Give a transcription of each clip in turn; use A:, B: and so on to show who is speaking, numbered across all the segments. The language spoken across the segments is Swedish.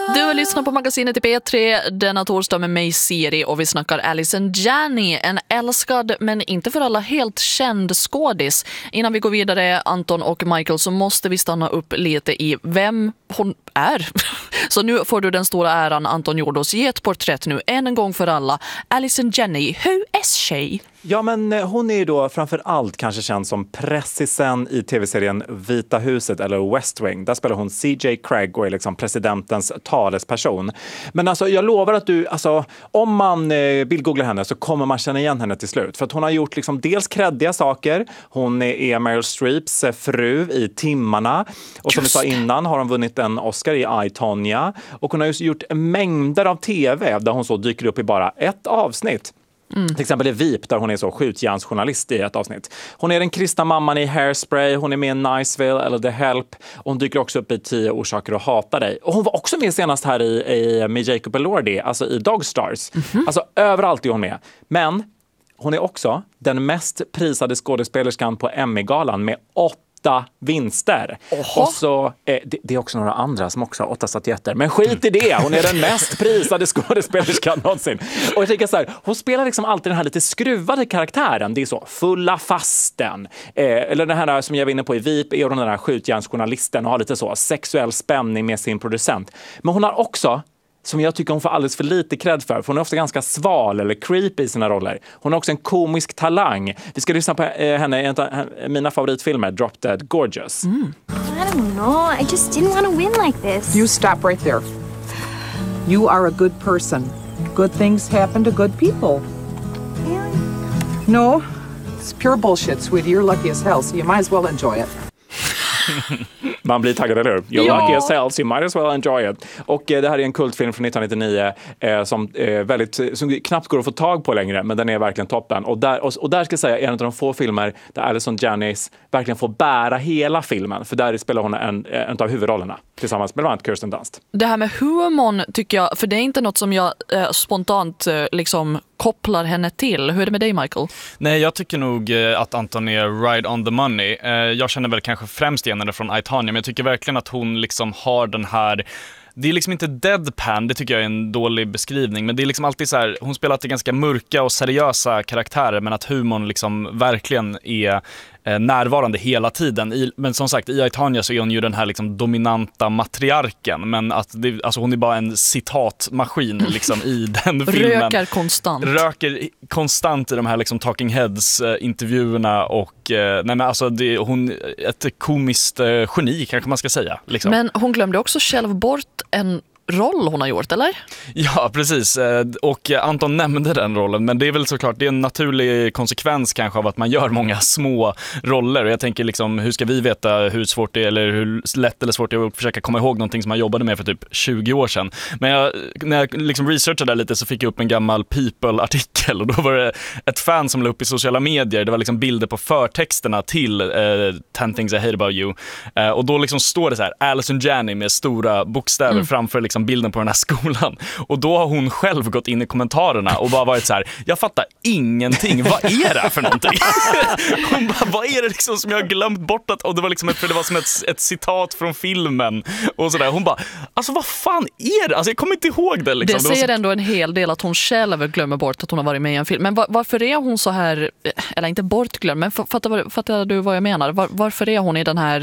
A: Du har lyssnat på magasinet i P3 denna torsdag med mig Siri och vi snackar Allison Janney, en älskad men inte för alla helt känd skådis. Innan vi går vidare, Anton och Michael, så måste vi stanna upp lite i vem hon är. Så nu får du den stora äran, Anton Jordos, ge ett porträtt nu en gång för alla. Allison Janney, who is she?
B: Ja, men hon är ju då framför allt kanske känd som pressen i tv-serien Vita huset eller West Wing. Där spelar hon CJ Craig och är liksom presidentens talesperson. Men alltså, jag lovar att om man vill googla henne så kommer man känna igen henne till slut. För att hon har gjort liksom dels kreddiga saker. Hon är Meryl Streeps fru i Timmarna. Och som vi sa innan har hon vunnit en Oscar i I, Tonya. Och hon har just gjort mängder av tv där hon så dyker upp i bara ett avsnitt. Till exempel i VIP där hon är så skjutjärnsjournalist i ett avsnitt. Hon är den kristna mamman i Hairspray, hon är med i Niceville eller The Help och hon dyker också upp i 10 orsaker att hata dig. Och hon var också med senast här med Jacob Elordi, alltså i Dog Stars. Alltså överallt är hon med. Men hon är också den mest prisade skådespelerskan på Emmy-galan med 8 vinster. Och så, det är också några andra som också har 8 statyetter. Men skit i det, hon är den mest prisade skådespelerskan någonsin. Och jag tänker så här, hon spelar liksom alltid den här lite skruvade karaktären. Det är så, fulla fasten. Eller den här som jag var inne på i VIP är hon den här skjutjärnsjournalisten och har lite så sexuell spänning med sin producent. Men hon har också, som jag tycker hon får alldeles för lite cred för hon är ofta ganska sval eller creepy i sina roller. Hon har också en komisk talang. Vi ska lyssna på henne i en av mina favoritfilmer, Drop Dead Gorgeous.
C: I don't know, I just didn't want to win like this.
D: You stop right there. You are a good person. Good things happen to good people.
C: Really?
D: No, it's pure bullshit, sweetie. You're lucky as hell, so you might as well enjoy it.
B: Man blir taggad, eller hur? You're lucky as hell, so you might as well enjoy it. Och det här är en kultfilm från 1999 som knappt går att få tag på längre, men den är verkligen toppen. Och där ska jag säga, en av de få filmer där Allison Janney verkligen får bära hela filmen. För där spelar hon en av huvudrollerna tillsammans med bland annat Kirsten Dunst.
A: Det här med humorn tycker jag, för det är inte något som jag spontant liksom kopplar henne till. Hur är det med dig, Michael?
E: Nej, jag tycker nog att Anton är right on the money. Jag känner väl kanske främst igen henne från I, Tonya, men jag tycker verkligen att hon liksom har den här... Det är liksom inte deadpan, det tycker jag är en dålig beskrivning, men det är liksom alltid så här, hon spelar alltid ganska mörka och seriösa karaktärer, men att humorn liksom verkligen är närvarande hela tiden. Men som sagt, i I, Tonya så är hon ju den här liksom dominanta matriarken, men att alltså hon är bara en citatmaskin liksom i den filmen. Röker konstant i de här liksom Talking Heads intervjuerna och nej, men alltså hon ett komiskt geni kanske man ska säga liksom.
A: Men hon glömde också själv bort en roll hon har gjort, eller?
E: Ja, precis. Och Anton nämnde den rollen, men det är väl såklart, det är en naturlig konsekvens kanske av att man gör många små roller. Och jag tänker liksom, hur ska vi veta hur svårt det är eller hur lätt eller svårt det är att försöka komma ihåg någonting som man jobbade med för typ 20 år sedan. Men när jag liksom researchade lite så fick jag upp en gammal People-artikel och då var det ett fan som la upp i sociala medier. Det var liksom bilder på förtexterna till 10 Things I Hate About You. Och då liksom står det så här, Allison Janney med stora bokstäver framför liksom bilden på den här skolan. Och då har hon själv gått in i kommentarerna och bara varit så här, jag fattar ingenting. Vad är det för någonting? Hon bara, vad är det liksom som jag har glömt bort att, och det var liksom för det var som ett citat från filmen och sådär. Hon bara, alltså vad fan är det? Alltså jag kommer inte ihåg det liksom.
A: Det säger ändå en hel del att hon själv glömmer bort att hon har varit med i en film. Men varför är hon så här, eller inte bortglömd, men fattar du vad jag menar? Varför är hon i den här,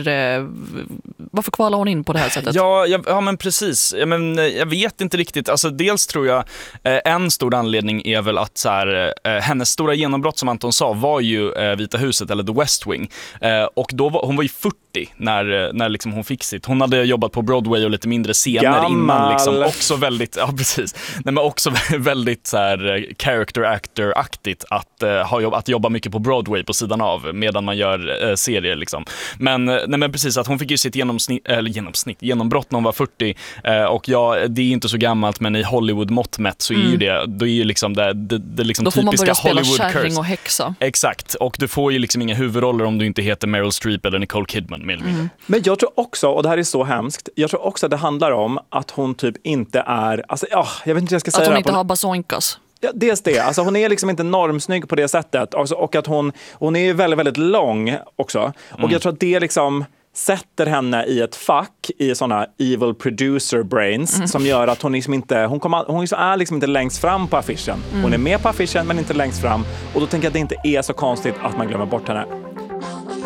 A: varför kvalar hon in på det här sättet?
E: Ja men precis. Jag vet inte riktigt. Alltså dels tror jag en stor anledning är väl att så här, hennes stora genombrott som Anton sa var ju Vita huset eller The West Wing. Och då hon var ju 40 när liksom hon fick sitt. Hon hade jobbat på Broadway och lite mindre scener innan liksom, också väldigt, ja precis. Nej, men också väldigt så här character actor-aktigt att jobba mycket på Broadway på sidan av medan man gör serier liksom. Men precis att hon fick ju sitt genombrott när hon var 40 och det är inte så gammalt, men i Hollywood-mått mätt så är ju det är ju liksom det liksom
A: då får man
E: typiska
A: börja spela
E: Hollywood
A: kärring och häxa.
E: Exakt, och du får ju liksom inga huvudroller om du inte heter Meryl Streep eller Nicole Kidman.
B: Men jag tror också, och det här är så hemskt, jag tror också att det handlar om att hon typ inte är, alltså, jag vet inte hur jag ska säga.
A: Att hon inte har basoinkas.
B: Ja, dels det. Alltså hon är liksom inte normsnygg på det sättet. Och att hon är väldigt, väldigt lång också. Och jag tror att det liksom sätter henne i ett fack i såna evil producer brains som gör att hon liksom inte, hon är liksom inte längst fram på affischen. Hon är med på affischen men inte längst fram, och då tänker jag att det inte är så konstigt att man glömmer bort henne.